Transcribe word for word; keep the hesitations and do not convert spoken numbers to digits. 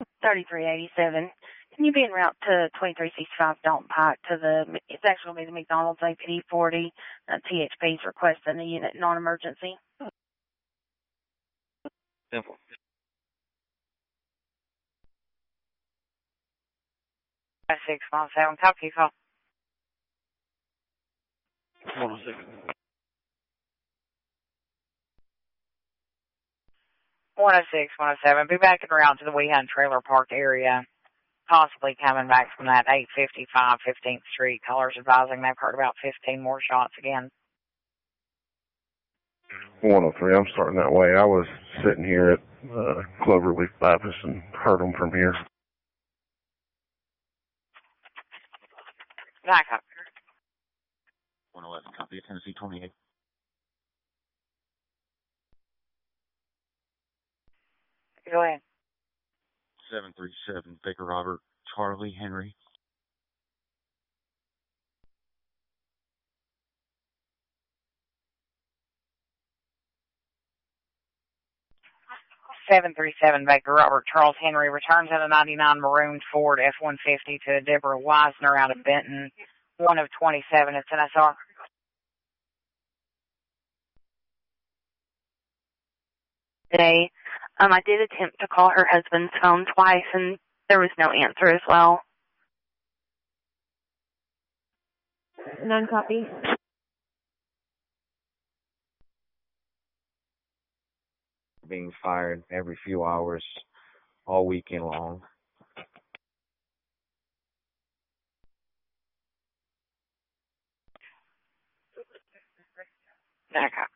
thirty-three eighty-seven. Can you be en route to twenty-three sixty-five Dalton Pike to the, it's actually going to be the McDonald's A P D forty. Uh, T H P's requesting the unit non-emergency. Simple. six one seven, copy call. one oh six. one oh six, one oh seven. Be back en route to the Weehunt Trailer Park area. Possibly coming back from that eight fifty-five fifteenth Street. Callers advising they've heard about fifteen more shots again. one oh three, I'm starting that way. I was sitting here at uh, Cloverleaf Baptist and heard them from here. Back up. one eleven, copy, Tennessee twenty-eight. Go ahead. seven three seven, Baker Robert, Charlie Henry. seven three seven, Baker Robert, Charles Henry returns in a ninety-nine marooned Ford F one fifty to Deborah Weisner out of Benton, one of twenty-seven. It's N S R. Today, um, I did attempt to call her husband's phone twice, and there was no answer as well. None copy. Being fired every few hours, all weekend long. Back up.